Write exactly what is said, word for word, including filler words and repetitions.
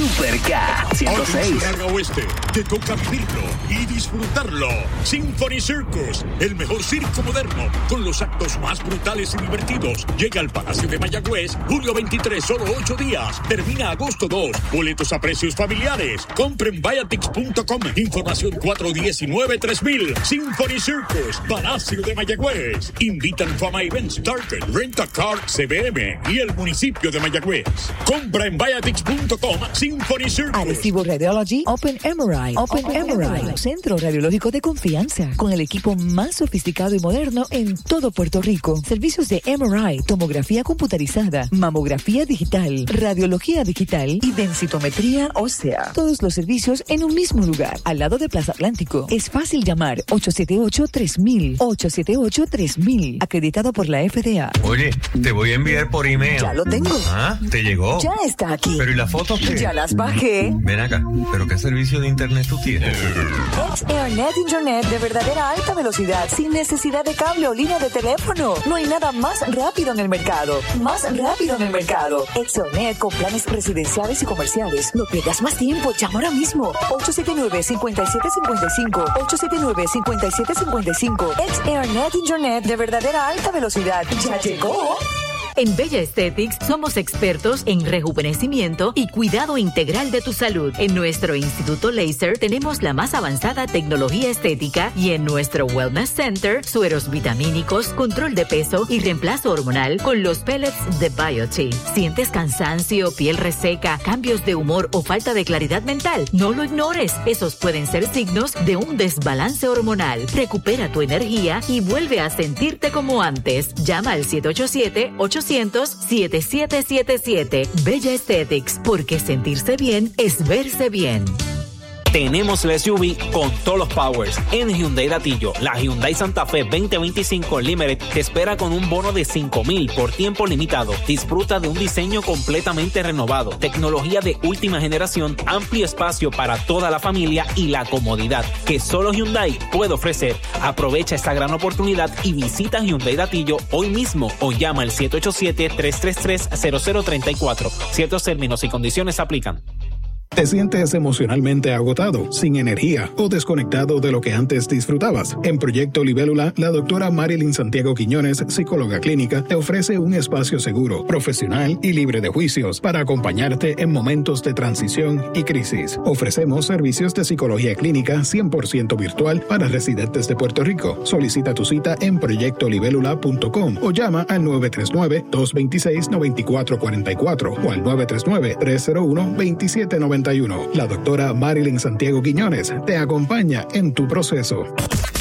Super K ciento seis. Atención Oeste, te toca vivirlo y disfrutarlo. Symphony Circus, el mejor circo moderno, con los actos más brutales y divertidos. Llega al Palacio de Mayagüez, julio veintitrés, solo ocho días. Termina agosto dos. Boletos a precios familiares. Compren Viatix punto com. Información cuatro uno nueve tres mil. Symphony Circus, Palacio de Mayagüez. Invitan Fama Events, Target, Rent a Car, C B M y el municipio de Mayagüez. Compra en Viatix punto com. Symphony Circus. Arecibo Radiology Open M R I. Open, Open M R I. Centro radiológico de confianza con el equipo más sofisticado y moderno en todo Puerto Rico. Servicios de M R I, tomografía computarizada, mamografía digital, radiología digital y densitometría ósea. Todos los servicios en un mismo lugar, al lado de Plaza Atlántico. Es fácil llamar ocho siete ocho, tres mil. ocho siete ocho, tres mil. Acreditado por la F D A. Oye, te voy a enviar por email. Ya lo tengo. Ah, ¿te llegó? Ya está aquí. ¿Pero y las fotos qué? Ya las bajé. Ven acá, ¿pero qué servicio de internet tú tienes? X-Airnet Internet de verdadera alta velocidad, sin necesidad de cable o línea de teléfono. No hay nada más rápido en el mercado. Más rápido en el mercado. X-Airnet con planes residenciales y comerciales. No pierdas más tiempo. Llama ahora mismo. ocho siete nueve, cinco siete cinco cinco. ocho siete nueve, cinco siete cinco cinco. X-Airnet Internet de verdadera alta velocidad. ¡Ya llegó! En Bella Aesthetics somos expertos en rejuvenecimiento y cuidado integral de tu salud. En nuestro Instituto Laser tenemos la más avanzada tecnología estética y en nuestro Wellness Center, sueros vitamínicos, control de peso y reemplazo hormonal con los pellets de Biote. ¿Sientes cansancio, piel reseca, cambios de humor o falta de claridad mental? No lo ignores. Esos pueden ser signos de un desbalance hormonal. Recupera tu energía y vuelve a sentirte como antes. Llama al siete ocho siete, ocho cero cero, siete siete siete siete. Bella Aesthetics, porque sentirse bien es verse bien. Tenemos la S U V con todos los powers en Hyundai Datillo. La Hyundai Santa Fe veinte veinticinco Limited te espera con un bono de cinco mil por tiempo limitado. Disfruta de un diseño completamente renovado, tecnología de última generación, amplio espacio para toda la familia y la comodidad que solo Hyundai puede ofrecer. Aprovecha esta gran oportunidad y visita Hyundai Datillo hoy mismo o llama al siete ocho siete, tres tres tres, cero cero tres cuatro. Ciertos términos y condiciones aplican. ¿Te sientes emocionalmente agotado, sin energía o desconectado de lo que antes disfrutabas? En Proyecto Libélula, la doctora Marilyn Santiago Quiñones, psicóloga clínica, te ofrece un espacio seguro, profesional y libre de juicios para acompañarte en momentos de transición y crisis. Ofrecemos servicios de psicología clínica cien por ciento virtual para residentes de Puerto Rico. Solicita tu cita en proyecto libélula punto com o llama al nueve tres nueve, dos dos seis, nueve cuatro cuatro cuatro o al nueve tres nueve, tres cero uno, dos siete nueve uno. La doctora Marilyn Santiago Quiñones te acompaña en tu proceso.